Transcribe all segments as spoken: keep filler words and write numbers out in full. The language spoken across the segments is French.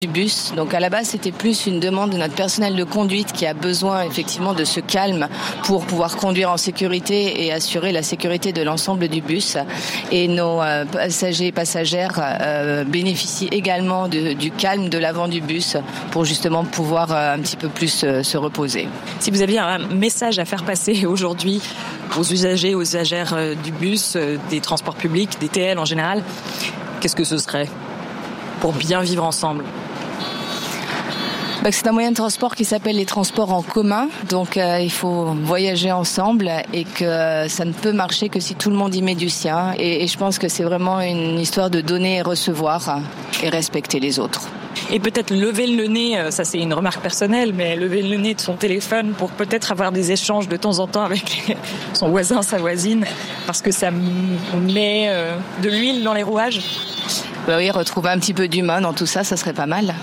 du bus. Donc à la base, c'était plus une demande de notre personnel de conduite qui a besoin effectivement de ce calme pour pouvoir conduire en sécurité et assurer la sécurité de l'ensemble du bus. Et nos euh, passagers et passagères euh, bénéficient également de, du calme de l'avant du bus pour justement pouvoir euh, un petit peu plus euh, se reposer. Si vous aviez un message à faire passer aujourd'hui aux usagers, aux usagères euh, du bus, euh, des transports publics, des T L en général, qu'est-ce que ce serait pour bien vivre ensemble ? C'est un moyen de transport qui s'appelle les transports en commun. Donc euh, il faut voyager ensemble et que ça ne peut marcher que si tout le monde y met du sien. Et, et je pense que c'est vraiment une histoire de donner et recevoir et respecter les autres. Et peut-être lever le nez, ça c'est une remarque personnelle, mais lever le nez de son téléphone pour peut-être avoir des échanges de temps en temps avec son voisin, sa voisine, parce que ça met de l'huile dans les rouages. Bah oui, retrouver un petit peu d'humain dans tout ça, ça serait pas mal.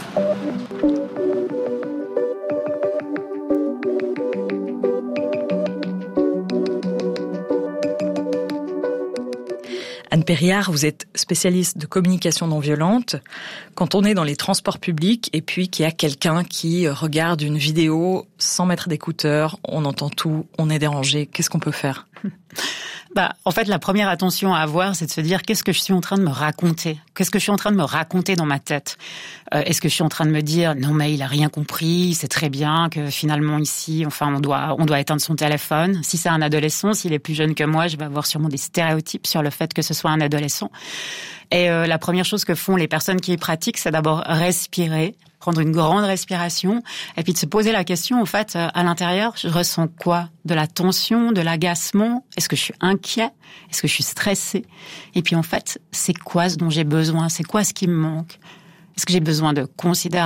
Anne Perriard, vous êtes spécialiste de communication non violente. Quand on est dans les transports publics et puis qu'il y a quelqu'un qui regarde une vidéo sans mettre d'écouteurs, on entend tout, on est dérangé, qu'est-ce qu'on peut faire ? Bah, en fait, la première attention à avoir, c'est de se dire qu'est-ce que je suis en train de me raconter ? Qu'est-ce que je suis en train de me raconter dans ma tête ? euh, Est-ce que je suis en train de me dire non mais il a rien compris, c'est très bien que finalement ici, enfin on doit on doit éteindre son téléphone. Si c'est un adolescent, s'il est plus jeune que moi, je vais avoir sûrement des stéréotypes sur le fait que ce soit un adolescent. Et euh, la première chose que font les personnes qui y pratiquent, c'est d'abord respirer, prendre une grande respiration, et puis de se poser la question, en fait, euh, à l'intérieur, je ressens quoi ? De la tension, de l'agacement ? Est-ce que je suis inquiet ? Est-ce que je suis stressée ? Et puis en fait, c'est quoi ce dont j'ai besoin ? C'est quoi ce qui me manque ? Est-ce que j'ai besoin de considération ?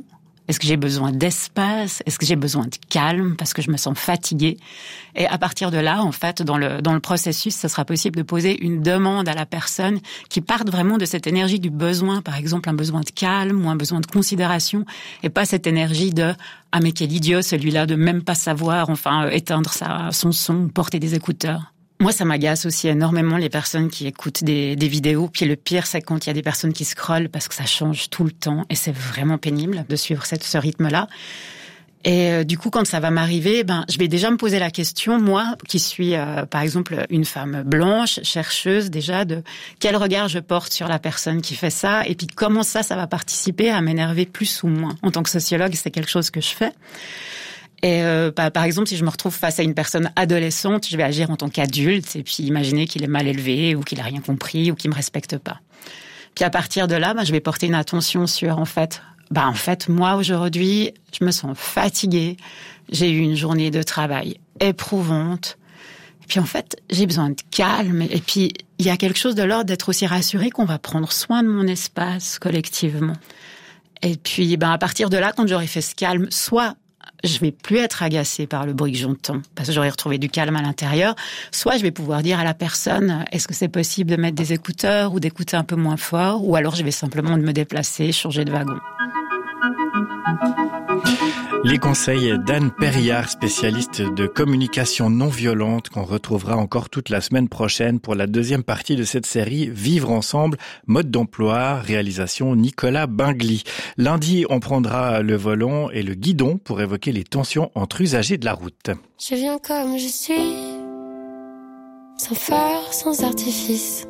Est-ce que j'ai besoin d'espace ? Est-ce que j'ai besoin de calme parce que je me sens fatiguée ? Et à partir de là, en fait, dans le dans le processus, ça sera possible de poser une demande à la personne qui parte vraiment de cette énergie du besoin, par exemple un besoin de calme ou un besoin de considération, et pas cette énergie de « ah mais quel idiot celui-là de même pas savoir, enfin euh, éteindre sa, son son, porter des écouteurs ». Moi, ça m'agace aussi énormément les personnes qui écoutent des, des vidéos. Puis le pire, c'est quand il y a des personnes qui scrollent parce que ça change tout le temps et c'est vraiment pénible de suivre cette, ce rythme-là. Et euh, du coup, quand ça va m'arriver, ben, je vais déjà me poser la question, moi, qui suis, euh, par exemple, une femme blanche, chercheuse déjà, de quel regard je porte sur la personne qui fait ça, et puis comment ça, ça va participer à m'énerver plus ou moins. En tant que sociologue, c'est quelque chose que je fais. Et euh, bah, par exemple, si je me retrouve face à une personne adolescente, je vais agir en tant qu'adulte et puis imaginer qu'il est mal élevé ou qu'il a rien compris ou qu'il me respecte pas. Puis à partir de là, bah, je vais porter une attention sur, en fait, bah en fait, moi aujourd'hui, je me sens fatiguée. J'ai eu une journée de travail éprouvante. Et puis en fait, j'ai besoin de calme. Et puis il y a quelque chose de l'ordre d'être aussi rassuré qu'on va prendre soin de mon espace collectivement. Et puis, bah à partir de là, quand j'aurai fait ce calme, soit je vais plus être agacée par le bruit que j'entends, parce que j'aurai retrouvé du calme à l'intérieur. Soit je vais pouvoir dire à la personne, est-ce que c'est possible de mettre des écouteurs ou d'écouter un peu moins fort, ou alors je vais simplement me déplacer, changer de wagon. Les conseils d'Anne Perriard, spécialiste de communication non violente, qu'on retrouvera encore toute la semaine prochaine pour la deuxième partie de cette série Vivre ensemble, mode d'emploi, réalisation Nicolas Bingli. Lundi, on prendra le volant et le guidon pour évoquer les tensions entre usagers de la route. Je viens comme je suis, sans phare, sans artifice.